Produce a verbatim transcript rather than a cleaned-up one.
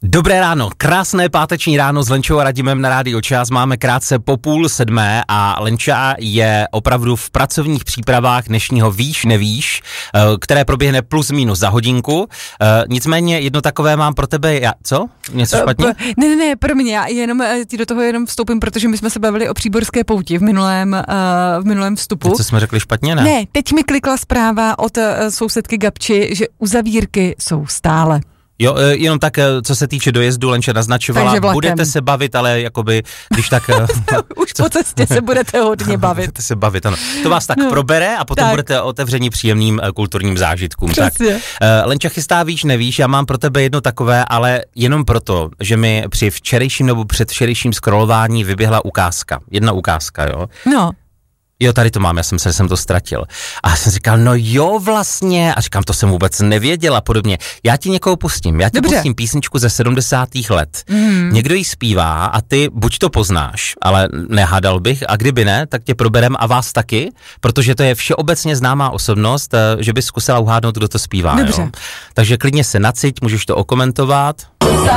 Dobré ráno, krásné páteční ráno s Lenčou a Radimem na Rádiu Čas. Máme krátce po půl sedmé a Lenča je opravdu v pracovních přípravách dnešního Víš, nevíš, které proběhne plus minus za hodinku. Nicméně jedno takové mám pro tebe, já, co? Něco špatně? Uh, ne, ne, ne, pro mě, já jenom ti do toho jenom vstoupím, protože my jsme se bavili o Příborské pouti v minulém, uh, v minulém vstupu. Teď, co jsme řekli špatně, ne? Ne, teď mi klikla zpráva od uh, sousedky Gabči, že uzavírky jsou stále. Jo, jenom tak, co se týče dojezdu, Lenča naznačovala, budete se bavit, ale jakoby, když tak... Už po cestě se budete hodně bavit. Budete se bavit, ano. To vás tak no, probere a potom tak. Budete otevření příjemným kulturním zážitkům. Přesně. Tak. Lenča chystá Víš, nevíš, já mám pro tebe jedno takové, ale jenom proto, že mi při včerejším nebo předvčerejším scrollování vyběhla ukázka. Jedna ukázka, jo? No. Jo, tady to mám, já jsem se, jsem to ztratil. A já jsem říkal, no jo, vlastně, a říkám, to jsem vůbec nevěděl a podobně. Já ti někoho pustím, já ti Dobře. pustím písničku ze sedmdesátých let. Mm. Někdo ji zpívá a ty buď to poznáš, ale nehádal bych, a kdyby ne, tak tě proberem a vás taky, protože to je všeobecně známá osobnost, že bys zkusila uhádnout, kdo to zpívá. Dobře. Jo? Takže klidně se naciť, můžeš to okomentovat.